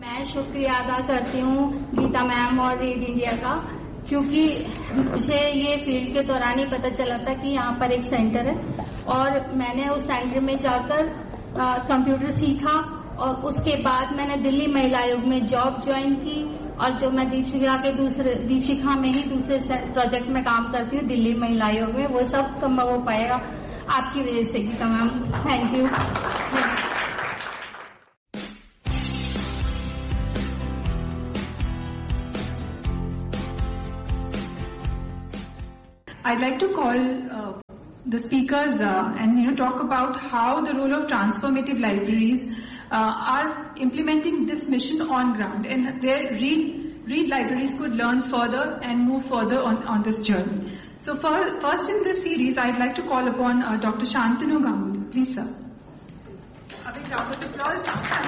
मैं शुक्रिया अदा करती हूँ गीता मैम और रीड इंडिया का, क्योंकि मुझे ये फील्ड के दौरान ही पता चला था कि यहाँ पर एक सेंटर है और मैंने उस सेंटर में जाकर कंप्यूटर सीखा और उसके बाद मैंने दिल्ली महिला आयोग में जॉब ज्वाइन की और जो मैं दीपशिखा में ही दूसरे प्रोजेक्ट में काम करती हूँ दिल्ली महिला आयोग में, वो सब संभव हो पाएगा आपकी वजह से Gita ma'am. Thank you. I'd like to call the speakers and talk about how the role of transformative libraries are implementing this mission on ground, and their read libraries could learn further and move further on this journey. So first in this series, I'd like to call upon Dr. Shantanu Ganguly. Please, sir. A big round of applause.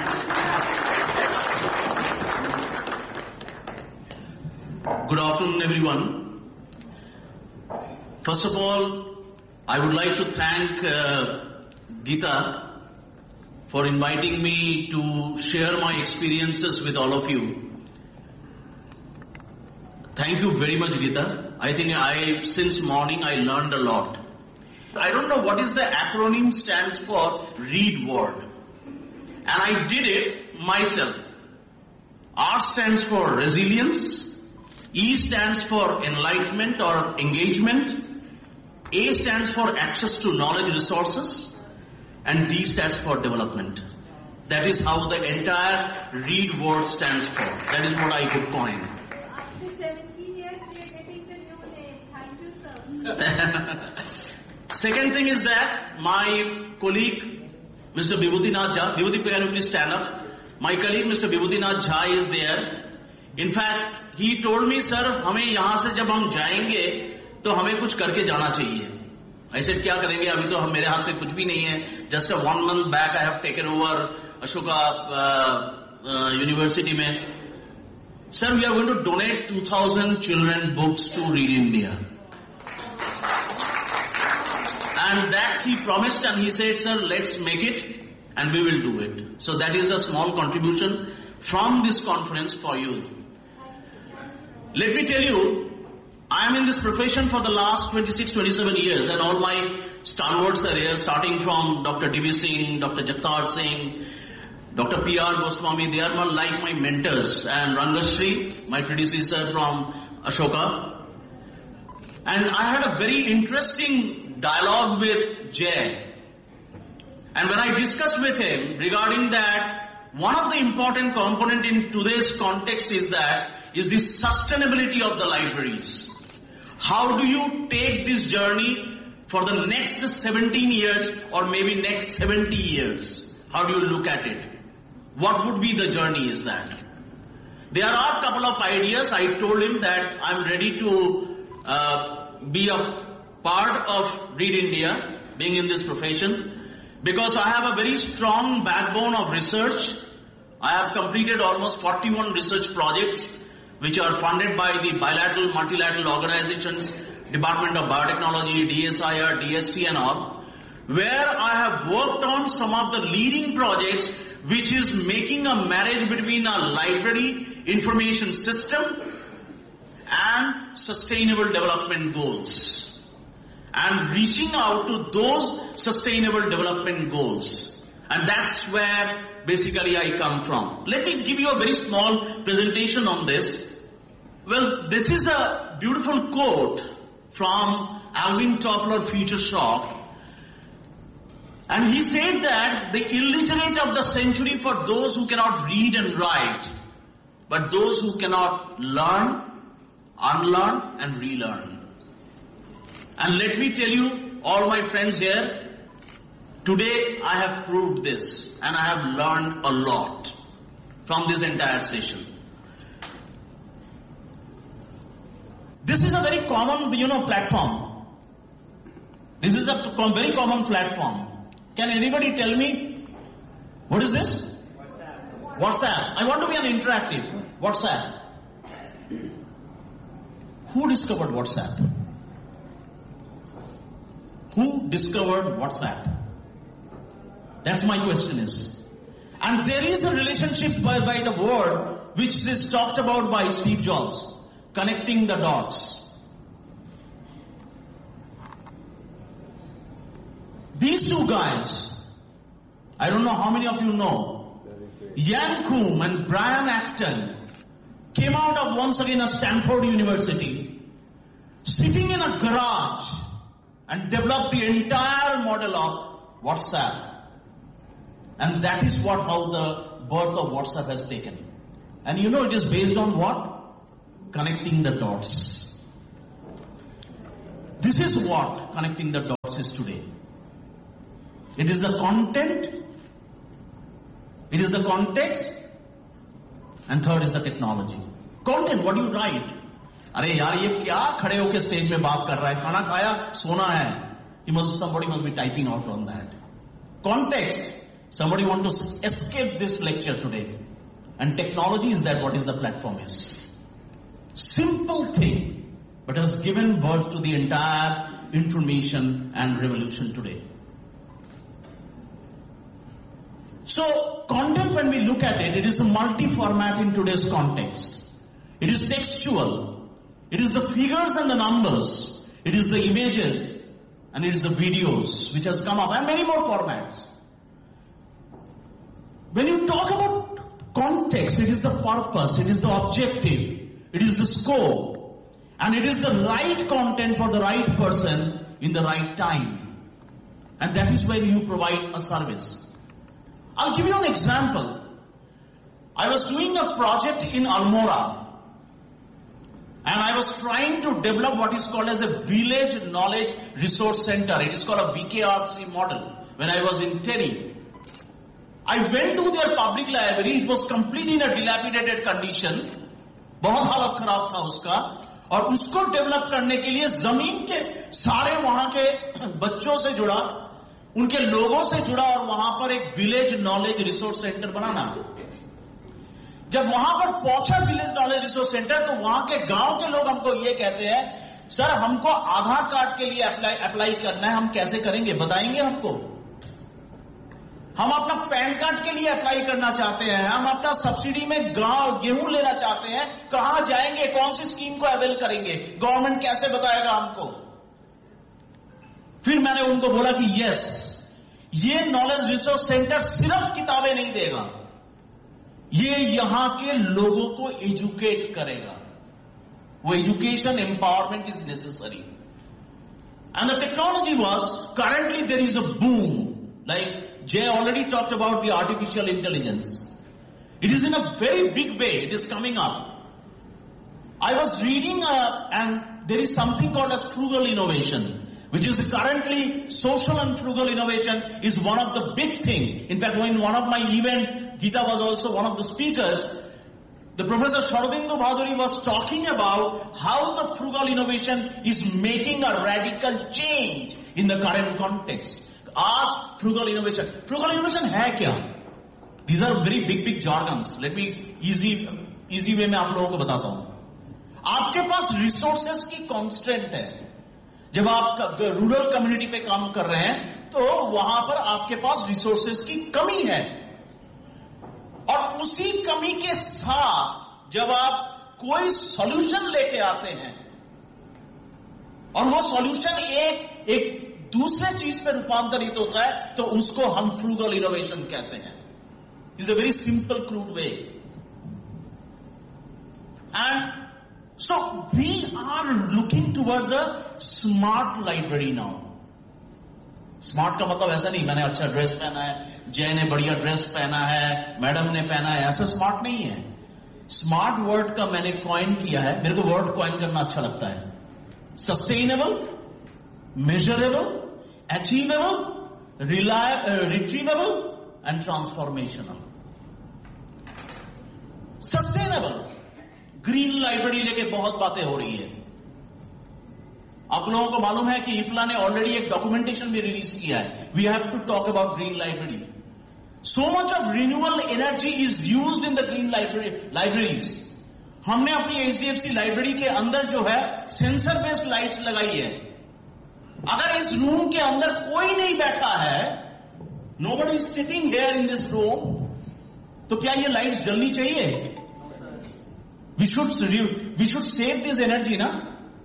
Good afternoon, everyone. First of all, I would like to thank Geeta for inviting me to share my experiences with all of you. Thank you very much, Geeta. I think since morning I learned a lot. I don't know what is the acronym stands for READ word. And I did it myself. R stands for resilience. E stands for enlightenment or engagement. A stands for access to knowledge resources. And D stands for development. That is how the entire READ word stands for. That is what I could coin. After 17 years, we are getting the new name. Thank you, sir. Second thing is that my colleague, Mr. Vibhuti Nath Jha, Vibhuti, can you please stand up? My colleague, Mr. Vibhuti Nath Jha is there. In fact, he told me, sir, हमें यहाँ से जब हम जाएंगे तो हमें कुछ करके जाना चाहिए. I said, क्या करेंगे? अभी तो मेरे हाथ में कुछ भी नहीं है. Just 1 month back, I have taken over Ashoka University में. Sir, we are going to donate 2,000 children books to Read India. And that he promised and he said, sir, let's make it and we will do it. So that is a small contribution from this conference for you. Let me tell you, I am in this profession for the last 26, 27 years and all my stalwarts are here, starting from Dr. D.V. Singh, Dr. Jagtar Singh, Dr. P.R. Goswami. They are like my mentors, and Rangashri, my predecessor from Ashoka. And I had a very interesting dialogue with Jay. And when I discussed with him regarding that, one of the important component in today's context is the sustainability of the libraries. How do you take this journey for the next 17 years or maybe next 70 years? How do you look at it? What would be the journey is that? There are a couple of ideas. I told him that I'm ready to be a part of Read India, being in this profession, because I have a very strong backbone of research. I have completed almost 41 research projects which are funded by the bilateral, multilateral organizations, Department of Biotechnology, DSIR, DST and all, where I have worked on some of the leading projects which is making a marriage between a library information system and sustainable development goals and reaching out to those sustainable development goals. And that's where basically I come from. Let me give you a very small presentation on this. Well, this is a beautiful quote from Alvin Toffler, Future Shock. And he said that the illiterate of the century for those who cannot read and write, but those who cannot learn, unlearn and relearn. And let me tell you, all my friends here, today I have proved this and I have learned a lot from this entire session. This is a very common, platform. This is a very common platform. Can anybody tell me, what is this? WhatsApp. I want to be an interactive. WhatsApp. Who discovered WhatsApp? Who discovered WhatsApp? That's my question is. And there is a relationship by the word which is talked about by Steve Jobs, connecting the dots. These two guys, I don't know how many of you know, Ian Coombe and Brian Acton came out of once again a Stanford University, sitting in a garage and developed the entire model of WhatsApp. And that is how the birth of WhatsApp has taken. And you know it is based on what? Connecting the dots. This is what connecting the dots is today. It is the content, it is the context, and third is the technology. Content, what do you write? अरे यार ये क्या खड़े होके stage में बात कर रहा है, खाना खाया, सोना है. Somebody must be typing out on that. Context, somebody want to escape this lecture today. And technology is that what is the platform is. Simple thing, but has given birth to the entire information and revolution today. So, content, when we look at it, it is a multi-format in today's context. It is textual. It is the figures and the numbers. It is the images. And it is the videos which has come up. And many more formats. When you talk about context, it is the purpose. It is the objective. It is the scope. And it is the right content for the right person in the right time. And that is when you provide a service. I'll give you an example. I was doing a project in Almora, and I was trying to develop what is called as a Village Knowledge Resource Center. It is called a VKRC model. When I was in Terry, I went to their public library. It was completely in a dilapidated condition. बहुत हालत खराब था उसका, और उसको develop करने के लिए जमीन के सारे वहां के बच्चों से जुड़ा, उनके लोगों से जुड़ा, और वहां पर एक विलेज नॉलेज रिसोर्स सेंटर बनाना. जब वहां पर पहुंचा विलेज नॉलेज रिसोर्स सेंटर, तो वहां के गांव के लोग हमको ये कहते हैं, सर हमको आधार कार्ड के लिए अप्लाई करना है, हम कैसे करेंगे बताएंगे हमको. हम अपना पैन कार्ड के लिए अप्लाई करना चाहते हैं, हम अपना सब्सिडी में गेहूं लेना चाहते हैं, कहां जाएंगे, कौन सी स्कीम को अवेल करेंगे, गवर्नमेंट कैसे बताएगा हमको. फिर मैंने उनको बोला कि यस, ये नॉलेज रिसोर्स सेंटर सिर्फ किताबें नहीं देगा, ये यहां के लोगों को एजुकेट करेगा. वो education empowerment is necessary. And the technology was, currently there is a boom, like Jay already talked about the artificial intelligence. It is in a very big way, it is coming up. I was reading and there is something called as frugal innovation, which is currently social and frugal innovation is one of the big thing. In fact, in one of my event, Geeta was also one of the speakers. The Professor Sharobindu Bhaduri was talking about how the frugal innovation is making a radical change in the current context. आज frugal innovation है क्या? These are very big jargons. Let me easy way में आप लोगों को बताता हूं. आपके पास resources की constraint है. जब आप रूरल कम्युनिटी पे काम कर रहे हैं, तो वहां पर आपके पास resources की कमी है, और उसी कमी के साथ जब आप कोई solution लेके आते हैं, और वो solution एक दूसरे चीज पे रूपांतरित होता है, तो उसको हम फ्रूगल इनोवेशन कहते हैं. Is a very simple crude way. And so we are looking towards a smart library now. Smart का मतलब ऐसा नहीं मैंने अच्छा ड्रेस पहना है, जय ने बढ़िया ड्रेस पहना है, मैडम ने पहना है, ऐसा स्मार्ट नहीं है. स्मार्ट वर्ड का मैंने कॉइन किया है, मेरे को वर्ड कॉइन करना अच्छा लगता है. Sustainable, measurable, achievable, retrievable and transformational. Sustainable. Green library लेके बहुत बातें हो रही है. आप लोगों को मालूम है कि इफ्ला ने ऑलरेडी एक डॉक्यूमेंटेशन भी रिलीज किया है. We have to talk about green library. So much of renewable energy is used in the green libraries. हमने अपनी HDFC लाइब्रेरी के अंदर जो है सेंसर बेस्ड लाइट्स लगाई है. अगर इस रूम के अंदर कोई नहीं बैठा है, nobody is sitting here in this room, तो क्या ये लाइट्स जलनी चाहिए? We should save this energy ना.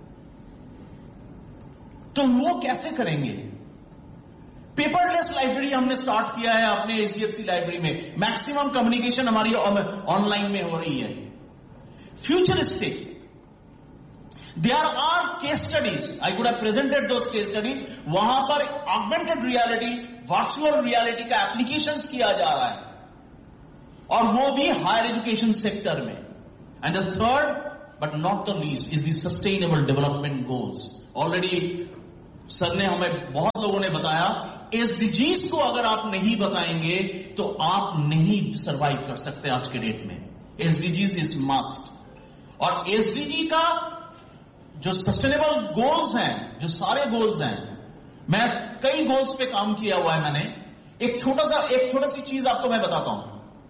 तो वो कैसे करेंगे? पेपरलेस लाइब्रेरी हमने स्टार्ट किया है अपने HDFC लाइब्रेरी में. मैक्सिमम कम्युनिकेशन हमारी ऑनलाइन में हो रही है. Futuristic, there are case studies, I could have presented those case studies. वहां पर ऑगमेंटेड रियलिटी, वर्चुअल रियलिटी का एप्लीकेशंस किया जा रहा है, और वो भी हायर एजुकेशन सेक्टर में. And the third but not the least is the sustainable development goals. Already sir ने हमें, बहुत लोगों ने बताया, एसडीजीज को अगर आप नहीं बताएंगे तो आप नहीं सरवाइव कर सकते आज के डेट में. SDGs is must. और एसडीजी का जो सस्टेनेबल गोल्स हैं, जो सारे गोल्स हैं, मैं कई गोल्स पे काम किया हुआ है मैंने. एक छोटा सी चीज आपको मैं बताता हूं.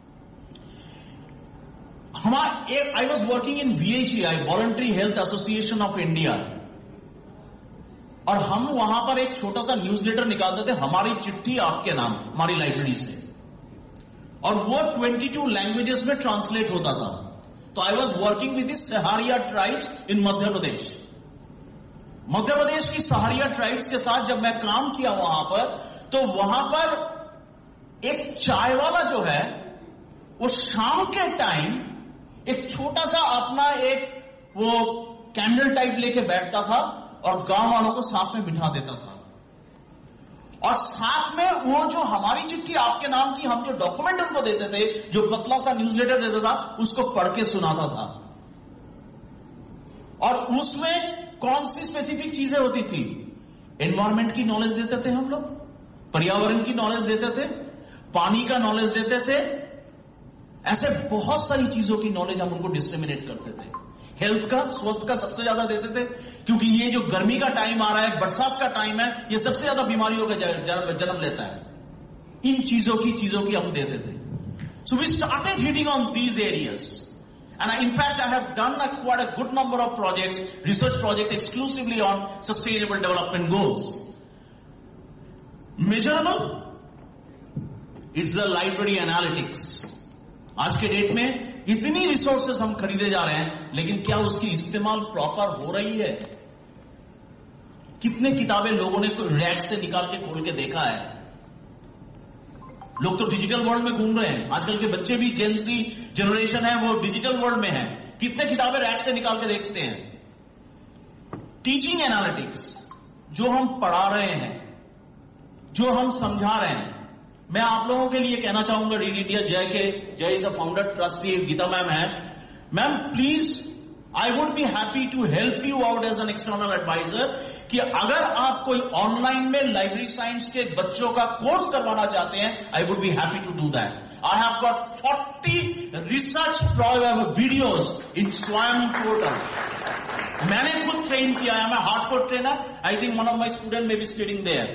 I was working in VHI, voluntary health association of India, और हम वहां पर एक छोटा सा न्यूज़लेटर निकालते थे, हमारी चिट्ठी आपके नाम, हमारी लाइब्रेरी से, और वो 22 लैंग्वेजेस में ट्रांसलेट होता था. तो I was working with the Sahariya tribes in Madhya Pradesh. Madhya Pradesh की सहारिया ट्राइब्स के साथ जब मैं काम किया वहां पर, तो वहां पर एक चाय वाला जो है, वो शाम के टाइम एक छोटा सा अपना एक वो कैंडल टाइप लेके बैठता था और गांव वालों को साथ में बिठा देता था, और साथ में वो जो हमारी चिट्ठी आपके नाम की हम जो डॉक्यूमेंट उनको देते थे, जो पतला सा न्यूज़लेटर देता था, उसको पढ़ के सुनाता था. और उसमें कौन सी स्पेसिफिक चीजें होती थी? एनवायरमेंट की नॉलेज देते थे हम लोग, पर्यावरण की नॉलेज देते थे, पानी का नॉलेज देते थे, ऐसे बहुत सारी चीजों की नॉलेज हम उनको डिसेमिनेट करते थे. हेल्थ का, स्वास्थ्य का सबसे ज्यादा देते थे, क्योंकि ये जो गर्मी का टाइम आ रहा है, बरसात का टाइम है, ये सबसे ज्यादा बीमारियों का जन्म लेता है. इन चीजों की हम देते थे. So we started hitting on these areas, and in fact I have done quite a good number of projects, research projects exclusively on sustainable development goals. Measurable, it's the library analytics. आज के date में इतनी resources हम खरीदे जा रहे हैं, लेकिन क्या उसकी इस्तेमाल प्रॉपर हो रही है? कितने किताबें लोगों ने रैक से निकाल के खोल के देखा है? लोग तो डिजिटल वर्ल्ड में घूम रहे हैं. आजकल के बच्चे भी, जेनजी जनरेशन है, वो डिजिटल वर्ल्ड में है. कितने किताबें रैक से निकाल के देखते हैं? टीचिंग एनालिटिक्स, जो हम पढ़ा रहे हैं, जो हम समझा रहे हैं. मैं आप लोगों के लिए कहना चाहूंगा, रीड इंडिया जय is a founder trustee, Gita ma'am है. Ma'am please, I would be happy to help you out as an external adviser, कि अगर आप कोई ऑनलाइन में लाइब्रेरी साइंस के बच्चों का कोर्स करवाना चाहते हैं, I would be happy to do that. I have got 40 research videos in स्वयं पोर्टल. मैंने खुद ट्रेन किया है, मैं hardcore trainer. I think one of my student may be studying there.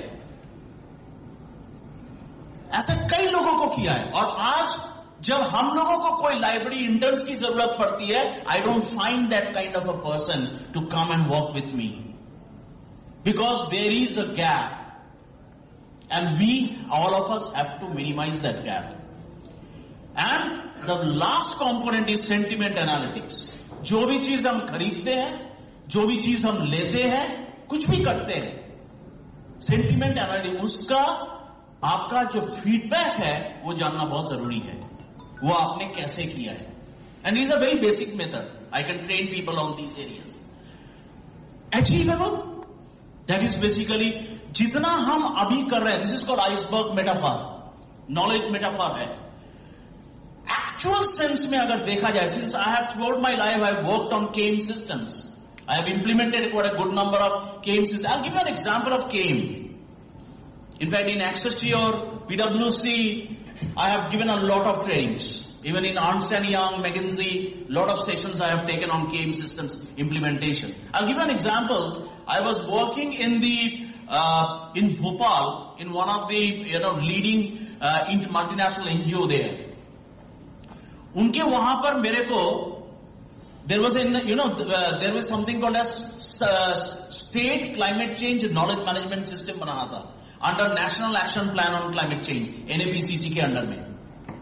ऐसे कई लोगों को किया है. और आज जब हम लोगों को कोई लाइब्रेरी इंटर्न्स की जरूरत पड़ती है, I don't find that kind of a person to come and work with me, because there is a gap and we all of us have to minimise that gap. And the last component is sentiment analytics. जो भी चीज हम खरीदते हैं, जो भी चीज हम लेते हैं, कुछ भी करते हैं, सेंटिमेंट एनालिटिक्स, उसका आपका जो फीडबैक है वो जानना बहुत जरूरी है. वो आपने कैसे किया है. And is a very basic method. I can train people on these areas. Achievable, that is basically जितना हम अभी कर रहे हैं. This is called iceberg metaphor, knowledge metaphor है. एक्चुअल सेंस में अगर देखा जाए, since I have throughout my life I have worked on came systems, I have implemented quite a good number of came system. I will give you an example of came. In fact, in Accenture or PwC, I have given a lot of trainings. Even in Ernst & Young, McKinsey, lot of sessions I have taken on KAME systems implementation. I'll give you an example. I was working in in Bhopal, in one of the leading multinational NGO there. उनके वहां पर मेरे को there was something called as state climate change knowledge management system बनाना था. Under national action plan on climate change, NAPCC के under में.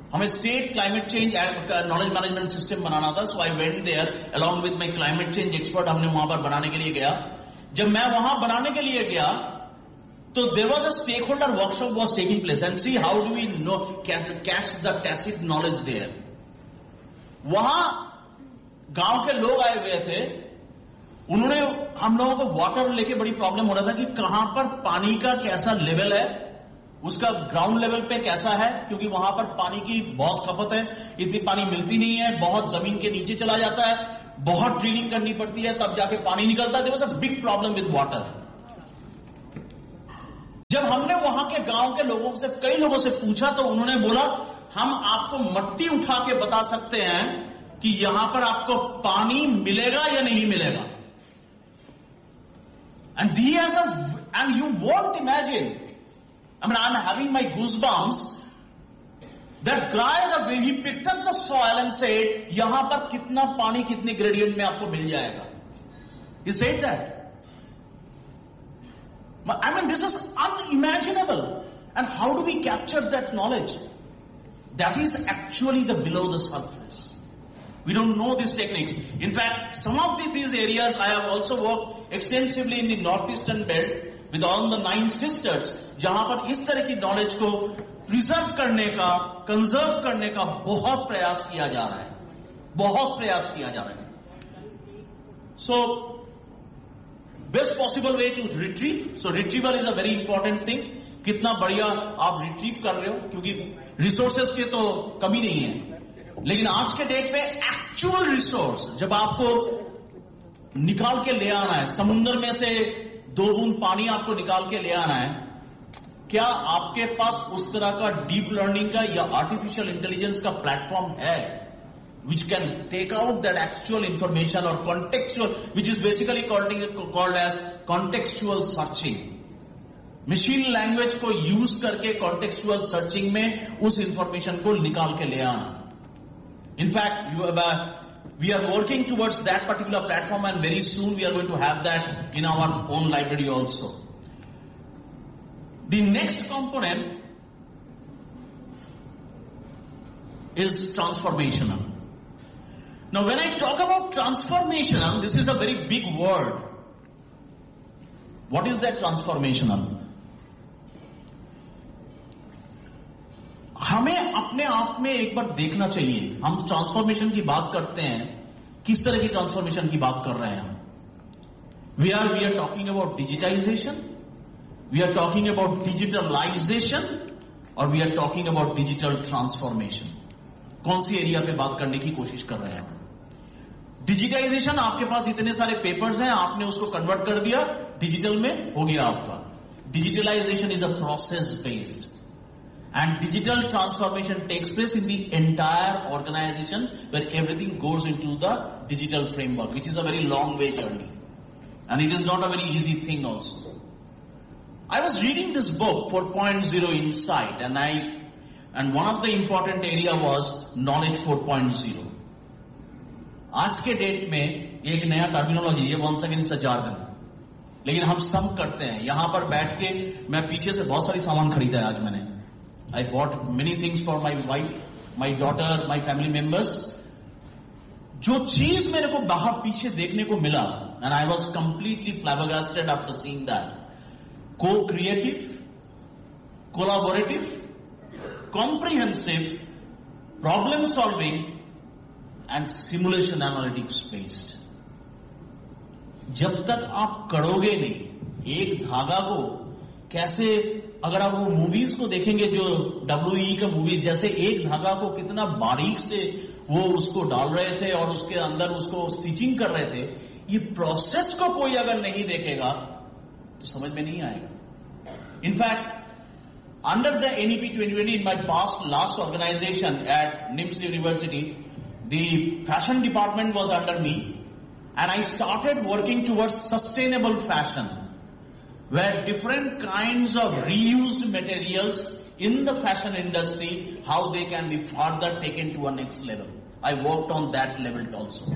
हमें state climate change knowledge management system बनाना था. सो I went there along with my climate change expert. हमने वहां पर बनाने के लिए गया. जब मैं वहां बनाने के लिए गया तो there was a stake holder workshop was taking place. And see how do we know catch the tacit knowledge there. वहां गांव के लोग आए हुए थे. उन्होंने हम लोगों को वाटर लेके बड़ी प्रॉब्लम हो रहा था कि कहां पर पानी का कैसा लेवल है, उसका ग्राउंड लेवल पे कैसा है, क्योंकि वहां पर पानी की बहुत खपत है. इतनी पानी मिलती नहीं है, बहुत जमीन के नीचे चला जाता है, बहुत ड्रिलिंग करनी पड़ती है तब जाके पानी निकलता है. There was a big problem with water. जब हमने वहां के गांव के लोगों से, कई लोगों से पूछा तो उन्होंने बोला हम आपको मट्टी उठा के बता सकते हैं कि यहां पर आपको पानी मिलेगा या नहीं मिलेगा. And you won't imagine, I mean, I'm having my goosebumps. That guy, the way he picked up the soil and said, यहां पर कितना पानी कितने ग्रेडियंट में आपको मिल जाएगा. He said that. I mean, this is unimaginable. And how do we capture that knowledge? That is actually the below the surface. We don't know these techniques. In fact, some of these areas I have also worked extensively in the northeastern belt with all the 9 sisters, जहां पर इस तरह की knowledge को preserve करने का, conserve करने का बहुत प्रयास किया जा रहा है. बहुत प्रयास किया जा रहा है. So, best possible way to retrieve. So, retrieval is a very important thing. कितना बढ़िया आप रिट्रीव कर रहे हो, क्योंकि रिसोर्सेस की तो कमी नहीं है. लेकिन आज के डेट पे एक्चुअल रिसोर्स जब आपको निकाल के ले आना है, समुद्र में से 2 बूंद पानी आपको निकाल के ले आना है, क्या आपके पास उस तरह का डीप लर्निंग का या आर्टिफिशियल इंटेलिजेंस का प्लेटफॉर्म है which can take out that actual information or contextual, which is basically called as contextual searching. Machine language को यूज करके कॉन्टेक्सचुअल सर्चिंग में उस इंफॉर्मेशन को निकाल के ले आना. In fact we are working towards that particular platform, and very soon we are going to have that in our own library also. The next component is transformational. Now, when I talk about transformational, this is a very big word. What is that transformational? हमें अपने आप में एक बार देखना चाहिए. हम transformation की बात करते हैं, किस तरह की ट्रांसफॉर्मेशन की बात कर रहे हैं हम? We are talking about digitisation, we are talking about digitalisation, और we are talking about digital transformation. कौन सी एरिया पे बात करने की कोशिश कर रहे हैं? डिजिटाइजेशन, आपके पास इतने सारे पेपर्स हैं, आपने उसको कन्वर्ट कर दिया, डिजिटल में हो गया आपका. Digitalisation is a process based. And digital transformation takes place in the entire organization where everything goes into the digital framework, which is a very long way journey. And it is not a very easy thing also. I was reading this book, 4.0 Insight, and one of the important area was Knowledge 4.0. आज के date में एक नया terminology, ये once again is a jargon. लेकिन हम सब करते हैं. यहां पर बैठ के मैं पीछे से बहुत सारी सामान खरीदा है आज मैंने. I bought many things for my wife, my daughter, my family members. जो चीज मेरे को बाहर पीछे देखने को मिला, and I was completely flabbergasted after seeing that. Co-creative, collaborative, comprehensive, problem solving, and simulation analytics based. जब तक आप करोगे नहीं, एक धागा को कैसे, अगर आप वो मूवीज को देखेंगे जो WE का मूवीज, जैसे एक धागा को कितना बारीक से वो उसको डाल रहे थे और उसके अंदर उसको स्टिचिंग कर रहे थे, ये प्रोसेस को कोई अगर नहीं देखेगा तो समझ में नहीं आएगा. In fact under the NEP 2020 in my last organization at NIMS University, the fashion department was under me, and I started working towards sustainable fashion, where different kinds of reused materials in the fashion industry, how they can be further taken to a next level. I worked on that level also.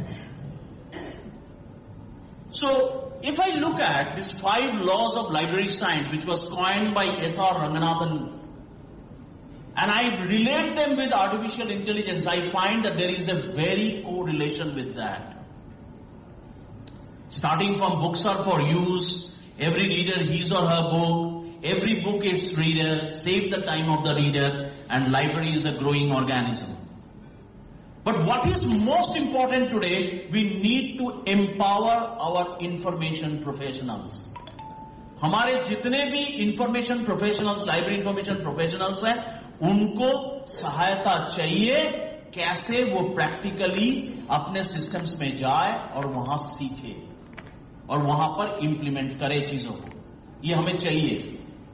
So, if I look at these 5 laws of library science, which was coined by S.R. Ranganathan, and I relate them with artificial intelligence, I find that there is a very correlation with that. Starting from books are for use, every reader his or her book, every book its reader, save the time of the reader, and library is a growing organism. But what is most important today, we need to empower our information professionals. हमारे जितने भी information professionals, library information professionals हैं, उनको सहायता चाहिए कैसे वो practically अपने सिस्टम्स में जाए और वहां सीखे और वहां पर इंप्लीमेंट करे चीजों को. ये हमें चाहिए.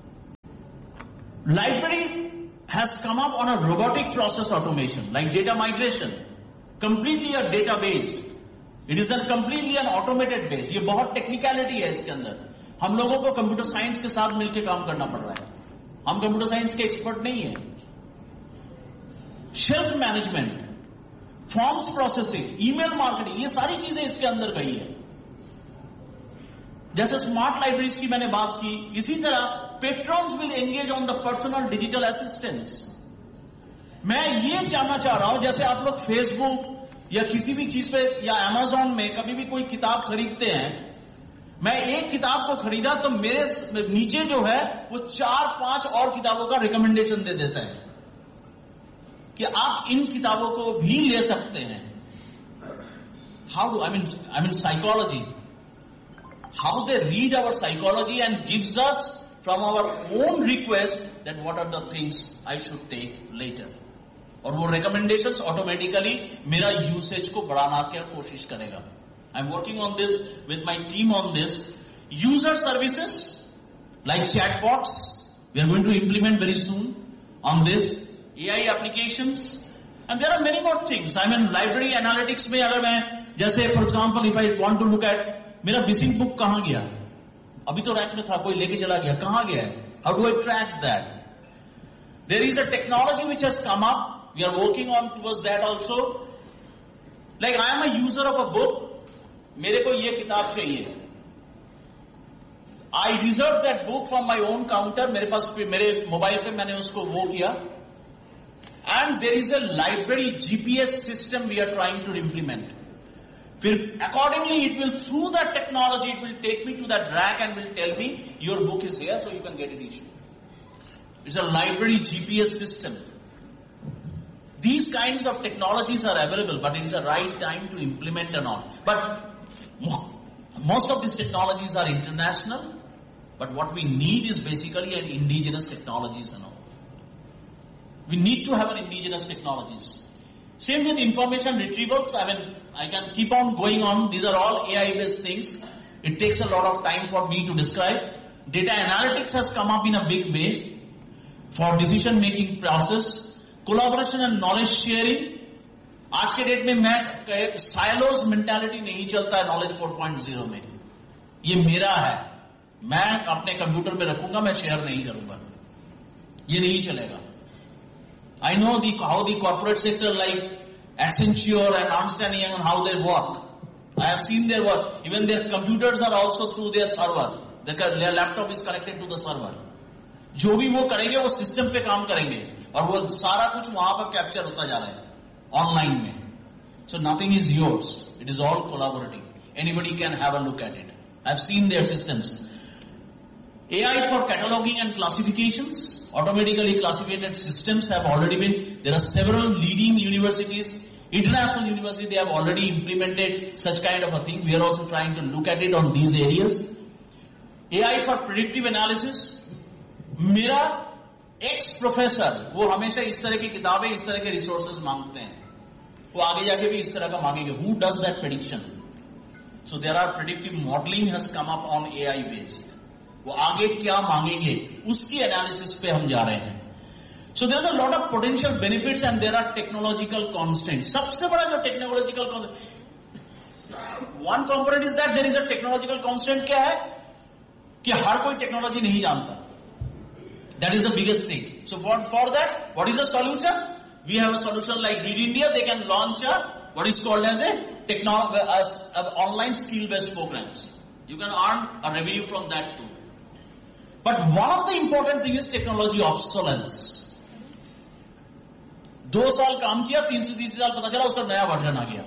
Library has come up on a robotic process automation, like data migration, completely a data based. It is a completely an automated base. ये बहुत टेक्निकलिटी है इसके अंदर. हम लोगों को कंप्यूटर साइंस के साथ मिलकर काम करना पड़ रहा है. हम कंप्यूटर साइंस के एक्सपर्ट नहीं है. Shelf management, forms processing, email marketing, ये सारी चीजें इसके अंदर गई है. जैसे स्मार्ट लाइब्रेरीज की मैंने बात की, इसी तरह पेट्रॉन्स will engage on the personal digital assistance. मैं ये जानना चाह रहा हूं, जैसे आप लोग फेसबुक या किसी भी चीज पे या अमेजॉन में कभी भी कोई किताब खरीदते हैं, मैं एक किताब को खरीदा तो मेरे नीचे जो है वो 4-5 और किताबों का रिकमेंडेशन दे देता है कि आप इन किताबों को भी ले सकते हैं. How do I mean psychology, how they read our psychology and gives us from our own request that what are the things I should take later. और वो recommendations automatically मेरा usage को बढ़ाना की कोशिश करेगा. I'm working on this with my team on this. User services like chatbots, we are going to implement very soon on this. AI applications, and there are many more things. I mean library analytics में अगर मैं जैसे for example if I want to look at मेरा missing book कहां गया, अभी तो rack में था, कोई लेके चला गया, कहां गया है, how do I track that. There is a technology which has come up, we are working on towards that also. Like I am a user of a book, मेरे को ये किताब चाहिए, आई reserve that book from my own counter, मेरे पास मेरे mobile पे मैंने उसको वो किया, and there is a library GPS system we are trying to implement. फिर accordingly it will, through that technology, it will take me to that rack and will tell me your book is here so you can get it issued. It's a library GPS system. These kinds of technologies are available, but it is the right time to implement and all. But most of these technologies are international, but what we need is basically an indigenous technologies and all. We need to have an indigenous technologies. Same with information retrievals. I mean, I can keep on going on. These are all AI-based things. It takes a lot of time for me to describe. Data analytics has come up in a big way for decision-making process. Collaboration and knowledge sharing. आज के date में मैं silos mentality नहीं चलता है knowledge 4.0 में. ये मेरा है. मैं अपने कंप्यूटर में रखूंगा, मैं शेयर नहीं करूंगा. ये नहीं चलेगा. I know how the corporate sector like Accenture and Ernst & Young and how they work. I have seen their work. Even their computers are also through their server. Their laptop is connected to the server. जो भी वो करेंगे वो system पे काम करेंगे और वो सारा कुछ वहां पर कैप्चर होता जा रहा है ऑनलाइन में. So nothing is yours. It is all collaborating. Anybody can have a look at it. I have seen their systems. AI for cataloging and classifications, automatically classified systems have already been, there are several leading universities, international universities, they have already implemented such kind of a thing. We are also trying to look at it on these areas. AI for predictive analysis. मेरा ex professor, वो हमेशा इस तरह की किताबें, इस तरह के resources मांगते हैं. वो आगे जाके भी इस तरह का मांगेंगे. Who does that prediction? So there are predictive modeling has come up on AI based. वो आगे क्या मांगेंगे उसकी एनालिसिस पे हम जा रहे हैं. So there is a lot of potential benefits and there are technological constants. सबसे बड़ा जो technological one component is that there is a technological constant. क्या है कि हर कोई टेक्नोलॉजी नहीं जानता. That is the biggest thing. So for that what is the solution? We have a solution like read India. They can launch a what is called as a online skill based programmes. You can earn a revenue from that to. But one of the important things is technology obsolescence. 2 साल काम किया, 330 साल पता चला उसका नया version आ गया.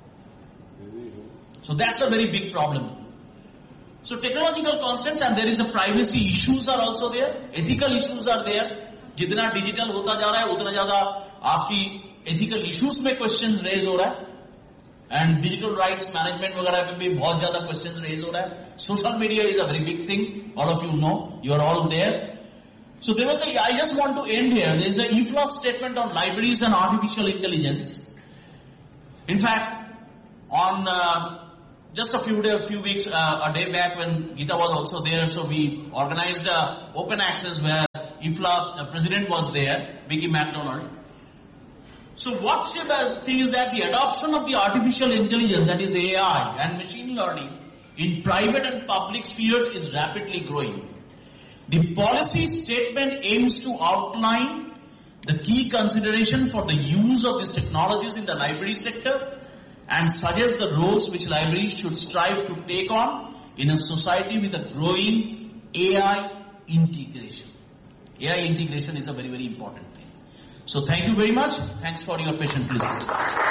So that's a very big problem. So technological constants, and there is a privacy issues are also there, ethical issues are there. जितना डिजिटल होता जा रहा है उतना ज्यादा आपकी एथिकल इश्यूज में क्वेश्चंस रेज हो रहा है, एंड डिजिटल राइट्स मैनेजमेंट वगैरह में भी बहुत ज्यादा क्वेश्चंस रेज हो रहा है. Social media is a very big thing, all of you know, you are all there. So there was I just want to end here. There is a IFLA statement on libraries and artificial intelligence. In fact, on just a few weeks, a day back when Geeta was also there, so we organized open access where IFLA president was there, Vicky McDonald. So what she thing is that the adoption of the artificial intelligence, that is AI and machine learning in private and public spheres is rapidly growing. The policy statement aims to outline the key consideration for the use of these technologies in the library sector and suggest the roles which libraries should strive to take on in a society with a growing AI integration. AI integration is a very, very important thing. So thank you very much. Thanks for your patient listening.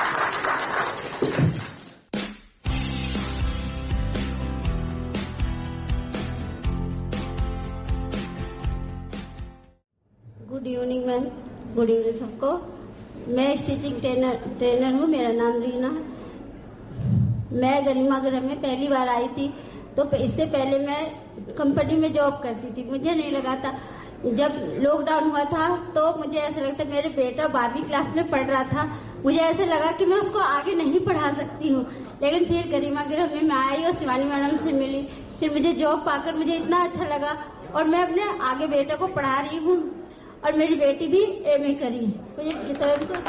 Good evening ma'am, good evening सबको. मैं stitching trainer हूँ, मेरा नाम रीना है. मैं गरिमा गृह में पहली बार आई थी, तो इससे पहले मैं कंपनी में जॉब करती थी. मुझे नहीं लगा था, जब लॉकडाउन हुआ था तो मुझे ऐसा लगता, मेरे बेटा 12वीं क्लास में पढ़ रहा था, मुझे ऐसा लगा कि मैं उसको आगे नहीं पढ़ा सकती हूँ. लेकिन फिर गरिमा गृह में मैं आई और शिवानी मैडम से मिली, फिर मुझे जॉब पाकर मुझे इतना अच्छा लगा और मैं अपने आगे बेटे को पढ़ा रही हूँ और मेरी बेटी भी एमए करी. मुझे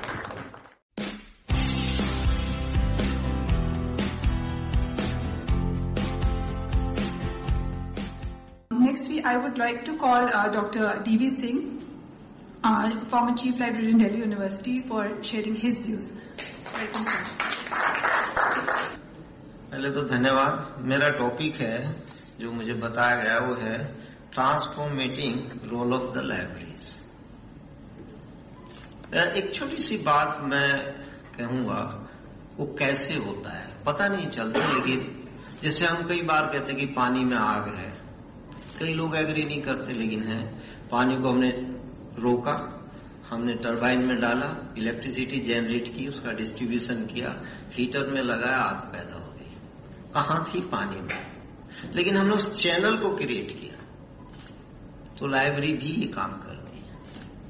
Next, I would like to call Dr. D.V. Singh, former Chief Librarian, Delhi University, for sharing his views. Welcome, sir. पहले तो धन्यवाद. मेरा टॉपिक है जो मुझे बताया गया वो है ट्रांसफॉर्मेटिंग रोल ऑफ द लाइब्रेरीज. एक छोटी सी बात मैं कहूंगा, वो कैसे होता है पता नहीं चलता, लेकिन जैसे हम कई बार कहते हैं कि पानी में आग है, कई लोग एग्री नहीं करते, लेकिन है. पानी को हमने रोका, हमने टरबाइन में डाला, इलेक्ट्रिसिटी जनरेट की, उसका डिस्ट्रीब्यूशन किया, हीटर में लगाया, आग पैदा हो गई. कहां थी? पानी में. लेकिन हमने उस चैनल को क्रिएट किया. तो लाइब्रेरी भी ये काम करती है.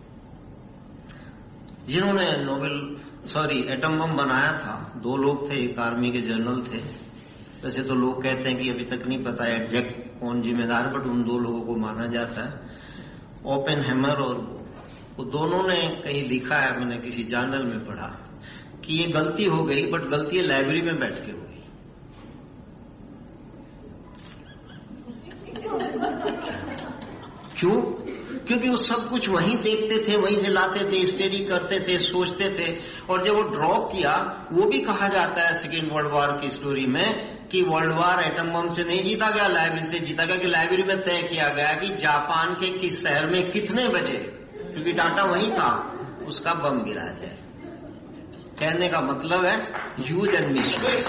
जिन्होंने एटम बम बनाया था, 2 लोग थे, एक आर्मी के जनरल थे. वैसे तो लोग कहते हैं कि अभी तक नहीं पता है एग्जैक्ट कौन जिम्मेदार, बट उन 2 लोगों को माना जाता है, ओपेनहाइमर और वो दोनों ने कहीं लिखा है, मैंने किसी जर्नल में पढ़ा, कि ये गलती हो गई, बट गलती लाइब्रेरी में बैठ के हो गई. क्यों? क्योंकि वो सब कुछ वहीं देखते थे, वहीं से लाते थे, स्टडी करते थे, सोचते थे. और जब वो ड्रॉप किया, वो भी कहा जाता है सेकेंड वर्ल्ड वॉर की स्टोरी में कि वर्ल्ड वॉर एटम बम से नहीं जीता गया, लाइब्रेरी से जीता गया. कि लाइब्रेरी में तय किया गया कि जापान के किस शहर में कितने बजे, क्योंकि डाटा वहीं था, उसका बम गिरा जाए. कहने का मतलब है यूज एंड मिसयूज.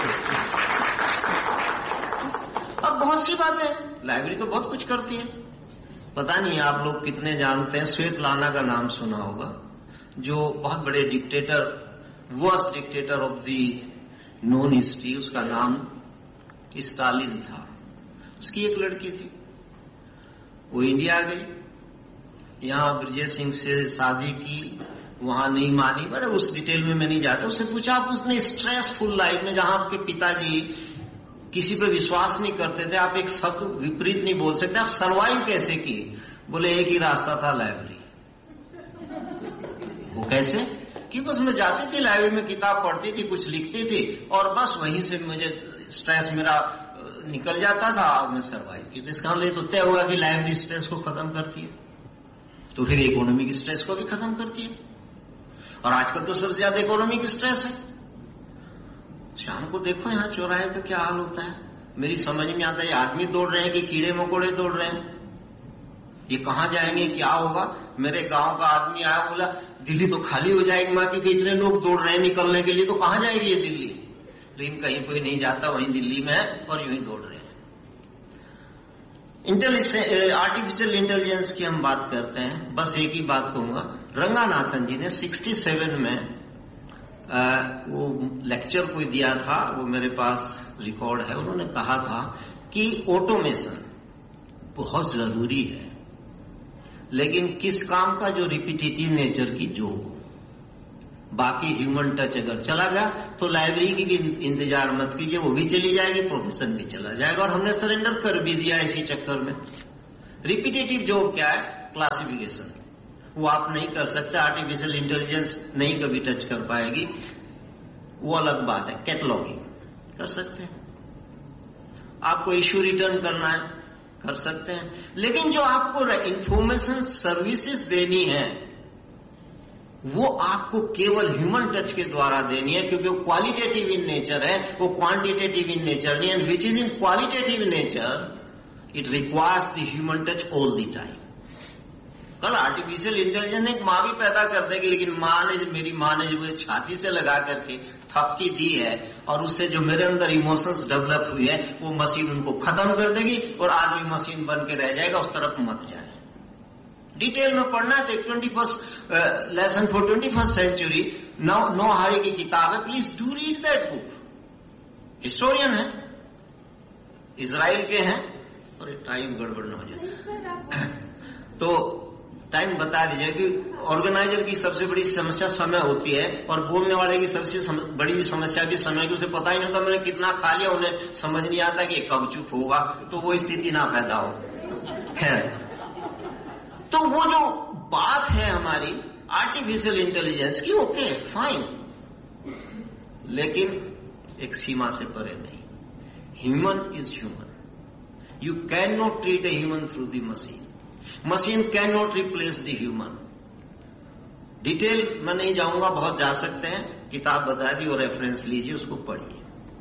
अब बहुत सी बात है, लाइब्रेरी तो बहुत कुछ करती है. पता नहीं आप लोग कितने जानते हैं, स्वेतलाना का नाम सुना होगा, जो बहुत बड़े dictator, worst dictator of the known history. उसका नाम स्टालिन था. उसकी एक लड़की थी, वो इंडिया आ गई, यहां ब्रिजेश सिंह से शादी की, वहां नहीं मानी, बड़े उस डिटेल में मैं नहीं जाता. उससे पूछा, आप उसने स्ट्रेसफुल लाइफ में, जहां आपके पिताजी किसी पे विश्वास नहीं करते थे, आप एक शब्द विपरीत नहीं बोल सकते, आप सर्वाइव कैसे की? बोले एक ही रास्ता था, लाइब्रेरी. वो कैसे? कि बस मैं जाती थी लाइब्रेरी में, किताब पढ़ती थी, कुछ लिखती थी, और बस वहीं से मुझे स्ट्रेस मेरा निकल जाता था और मैं सर्वाइव की. तो इसका मतलब तो तय हुआ कि लाइब्रेरी स्ट्रेस को खत्म करती है, तो फिर इकोनॉमिक स्ट्रेस को भी खत्म करती है. और आजकल तो सबसे ज्यादा इकोनॉमिक स्ट्रेस है. शाम को देखो यहाँ चौराहे पे क्या हाल होता है, मेरी समझ में आता है ये आदमी दौड़ रहे हैं कि कीड़े मकोड़े दौड़ रहे हैं, ये कहां जाएंगे, क्या होगा. मेरे गांव का आदमी आया, बोला दिल्ली तो खाली हो जाएगी माँ, क्योंकि इतने लोग दौड़ रहे हैं निकलने के लिए, तो कहाँ जाएगी ये दिल्ली? लेकिन कहीं कोई नहीं जाता, वहीं दिल्ली में है और यूं ही दौड़ रहे हैं। आर्टिफिशियल इंटेलिजेंस की हम बात करते हैं, बस एक ही बात कहूंगा, रंगानाथन जी ने 67 में वो लेक्चर कोई दिया था, वो मेरे पास रिकॉर्ड है। उन्होंने कहा था कि ऑटोमेशन बहुत जरूरी है, लेकिन किस काम का? जो रिपीटेटिव नेचर की जो हो। बाकी ह्यूमन टच अगर चला गया तो लाइब्रेरी की इंतजार मत कीजिए, वो भी चली जाएगी, प्रोफेशन भी चला जाएगा। और हमने सरेंडर कर भी दिया इसी चक्कर में। रिपीटेटिव जॉब क्या है? क्लासिफिकेशन, वो आप नहीं कर सकते, आर्टिफिशियल इंटेलिजेंस नहीं कभी टच कर पाएगी, वो अलग बात है। कैटलॉगिंग कर सकते हैं, आपको इश्यू रिटर्न करना है कर सकते हैं, लेकिन जो आपको इंफॉर्मेशन सर्विसेज देनी है वो आपको केवल ह्यूमन टच के द्वारा देनी है, क्योंकि वो क्वालिटेटिव इन नेचर है, वो क्वांटिटेटिव इन नेचर नहीं है। Which is in qualitative nature it requires the human touch all the time. कल आर्टिफिशियल इंटेलिजेंस एक माँ भी पैदा कर देगी, लेकिन मेरी माँ ने जो मुझे छाती से लगा करके थपकी दी है और उससे जो मेरे अंदर इमोशंस डेवलप हुई है, वो मशीन उनको खत्म कर देगी और आदमी मशीन बन के रह जाएगा। उस तरफ मत जाए। डिटेल में पढ़ना है तो 21st lesson for 21st century नौहारी की किताब है, please do read that book. Historian है, इजराइल के हैं, और टाइम गड़बड़ न हो जाए तो टाइम बता दीजिए कि ऑर्गेनाइजर की सबसे बड़ी समस्या समय होती है, और बोलने वाले की सबसे बड़ी समस्या भी समय की। उसे पता ही नहीं होता मैंने कितना खा लिया, उन्हें समझ नहीं आता कि कब चुप होगा, तो वो स्थिति ना पैदा हो। खैर, तो वो जो बात है हमारी आर्टिफिशियल इंटेलिजेंस की, ओके फाइन, लेकिन एक सीमा से परे नहीं। Human is human, you can not treat a human through the machine, machine can not replace the human. Detail में नहीं जाऊंगा, बहुत जा सकते हैं, किताब बता दी और रेफरेंस लीजिए, उसको पढ़िए।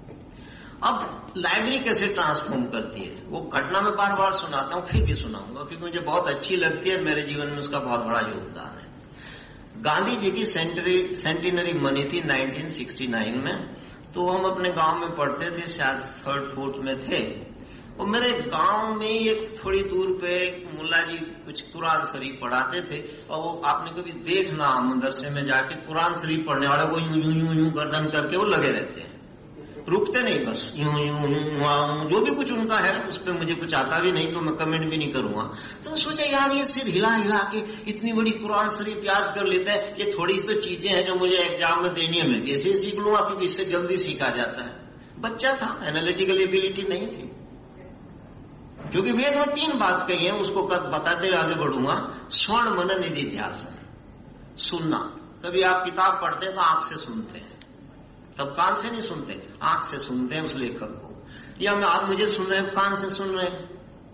अब लाइब्रेरी कैसे ट्रांसफॉर्म करती है, वो घटना में बार बार सुनाता हूं, फिर भी सुनाऊंगा क्योंकि मुझे बहुत अच्छी लगती है, मेरे जीवन में उसका बहुत बड़ा योगदान है। गांधी जी की सेंटिनरी मनी थी 1969 में, तो हम अपने गांव में पढ़ते थे, शायद 3rd 4th में थे। और मेरे गांव में एक थोड़ी दूर पे मुल्ला जी कुछ कुरान शरीफ पढ़ाते थे, और वो आपने कभी देखना मदरसे में जाके कुरान शरीफ पढ़ने वाले को यूं यूं यूं यूं गर्दन करके वो लगे रहते हैं, रुकते नहीं, बस यूं यूं यूं, जो भी कुछ उनका है उस पर मुझे कुछ आता भी नहीं तो मैं कमेंट भी नहीं करूंगा। तो मैं सोचा यार ये सिर हिला हिला के इतनी बड़ी कुरान शरीफ याद कर लेता है, ये थोड़ी सी तो चीजें हैं जो मुझे एग्जाम में देनी है, मैं कैसे सीख लूंगा, क्योंकि इससे जल्दी सीखा जाता है। बच्चा था, एनालिटिकल एबिलिटी नहीं थी, क्योंकि वेद में 3 बात कही है, उसको बताते हुए आगे बढ़ूंगा। स्वर्ण मनन निधि ध्यासन, सुनना। कभी आप किताब पढ़ते हैं तो आंख से सुनते हैं, तब कान से नहीं सुनते, आंख से सुनते हैं उस लेखक को, या आप मुझे सुन रहे हैं कान से सुन रहे हैं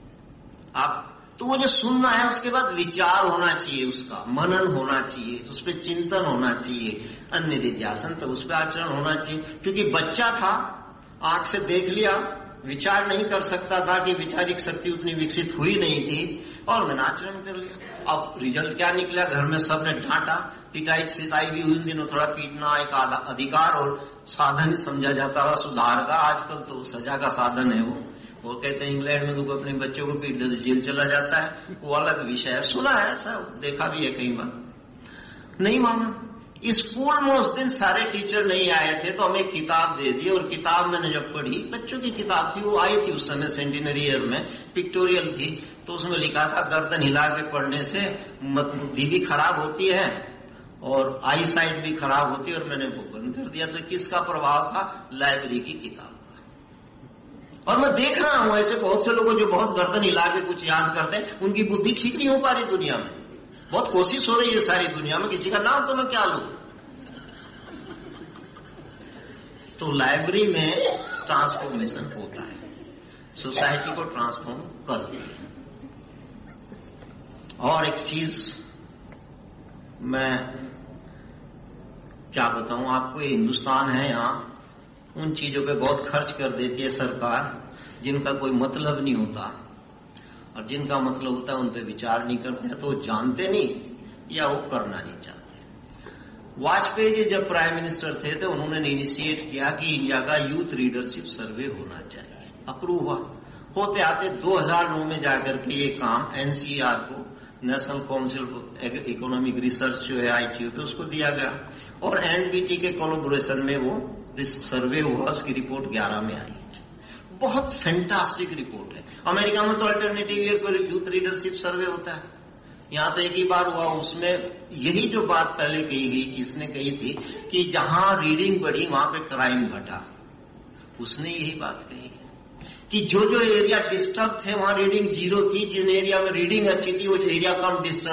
आप, तो वो जो सुनना है उसके बाद विचार होना चाहिए, उसका मनन होना चाहिए, उस पर चिंतन होना चाहिए, अन्य निध्यासन, तो उस पर आचरण होना चाहिए। क्योंकि बच्चा था, आंख से देख लिया, विचार नहीं कर सकता था कि वैचारिक शक्ति उतनी विकसित हुई नहीं थी, और मैंने आचरण कर लिया। अब रिजल्ट क्या निकला, घर में सबने डांटा, पिटाई सिताई भी हुई। दिनों थोड़ा पीटना एक अधिकार और साधन ही समझा जाता था सुधार का, आजकल तो सजा का साधन है वो कहते हैं इंग्लैंड में तो अपने बच्चों को पीट दे तो जेल चला जाता है, वो अलग विषय है, सुना है ऐसा, देखा भी है कई बार। नहीं माना। स्कूल में उस दिन सारे टीचर नहीं आए थे, तो हमें किताब दे दी, और किताब मैंने जब पढ़ी, बच्चों की किताब थी, वो आई थी उस समय सेंटिनरी ईयर में, पिक्टोरियल थी, तो उसमें लिखा था गर्दन हिला के पढ़ने से बुद्धि भी खराब होती है और आई साइट भी खराब होती है, और मैंने वो बंद कर दिया। तो किसका प्रभाव था? लाइब्रेरी की किताब का। और मैं देख रहा हूं ऐसे बहुत से लोगों जो बहुत गर्दन हिला के कुछ याद करते हैं, उनकी बुद्धि ठीक नहीं हो पा रही दुनिया में, बहुत कोशिश हो रही है सारी दुनिया में, किसी का नाम तो मैं क्या लूं। तो लाइब्रेरी में ट्रांसफॉर्मेशन होता है, सोसाइटी को ट्रांसफॉर्म करती है। और एक चीज मैं क्या बताऊं आपको, ये हिंदुस्तान है, यहां उन चीजों पे बहुत खर्च कर देती है सरकार जिनका कोई मतलब नहीं होता, और जिनका मतलब होता है उन पे विचार नहीं करते हैं, तो जानते नहीं या वो करना नहीं चाहते। वाजपेयी जी जब प्राइम मिनिस्टर थे तो उन्होंने इनिशिएट किया कि इंडिया का यूथ लीडरशिप सर्वे होना चाहिए, अप्रूव हुआ। होते आते 2009 में जाकर के ये काम एनसीईआर को, नेशनल काउंसिल इकोनॉमिक रिसर्च जो है ITO पे, उसको दिया गया और एनडीटी के कोलैबोरेशन में वो सर्वे हुआ, उसकी रिपोर्ट 11 में आई। बहुत फैंटास्टिक रिपोर्ट है। अमेरिका में तो अल्टरनेटिव ईयर पर यूथ लीडरशिप सर्वे होता है, यहां तो एक ही बार हुआ। उसमें यही जो बात पहले कही गई, किसने कही थी कि जहां रीडिंग बढ़ी वहां पे क्राइम घटा, उसने यही बात कही कि जो जो एरिया डिस्टर्ब थे वहां रीडिंग 0 थी, जिन एरिया में रीडिंग अच्छी थी वो एरिया कम डिस्टर्ब